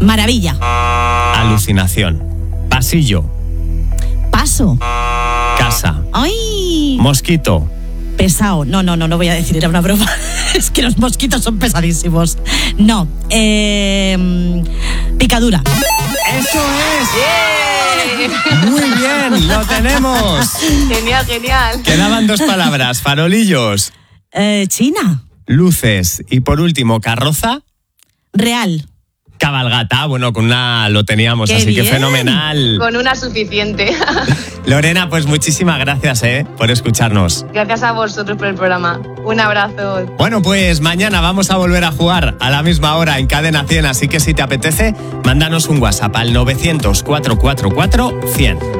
Maravilla. Alucinación. Pasillo. Paso. Casa. ¡Ay! Mosquito. Pesado. No voy a decir, era una broma. Es que los mosquitos son pesadísimos. No. Picadura. ¡Eso es! Muy bien, lo tenemos. Genial. Quedaban 2 palabras. Farolillos. China. Luces. Y por último, carroza. Real. Cabalgata. Bueno, con una lo teníamos, ¡Qué así bien! que fenomenal. Con una suficiente. Lorena, pues muchísimas gracias por escucharnos. Gracias a vosotros por el programa. Un abrazo. Bueno, pues mañana vamos a volver a jugar a la misma hora en Cadena 100, así que si te apetece, mándanos un WhatsApp al 900 444 100.